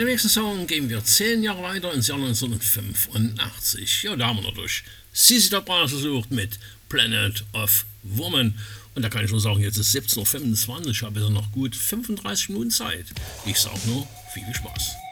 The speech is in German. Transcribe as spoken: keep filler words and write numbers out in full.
dem nächsten Song gehen wir zehn Jahre weiter ins Jahr neunzehnhundertfünfundachtzig. Ja, da haben wir natürlich Sisi Top rausgesucht mit Planet of Woman. Und da kann ich nur sagen, jetzt ist siebzehn Uhr fünfundzwanzig, ich habe jetzt noch gut fünfunddreißig Minuten Zeit. Ich sage nur, viel Spaß.